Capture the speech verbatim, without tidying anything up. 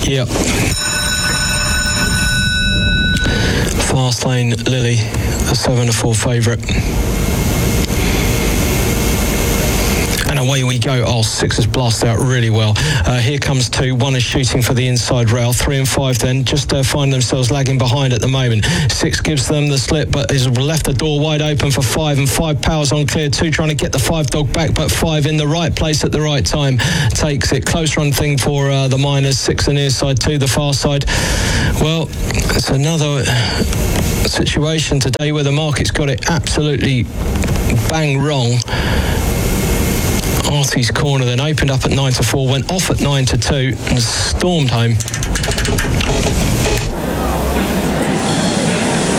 Yep. Fast Lane Lily, a seven to four favourite. And away we go. Oh, six has blasted out really well. Uh, here comes two. One is shooting for the inside rail. Three and five then just uh, find themselves lagging behind at the moment. Six gives them the slip, but has left the door wide open for five, and five powers on clear. Two trying to get the five dog back, but five in the right place at the right time takes it. Close run thing for uh, the Miners. Six the near side, two the far side. Well, it's another situation today where the market's got it absolutely bang wrong. Artie's Corner then opened up at nine to four, went off at nine to two and stormed home.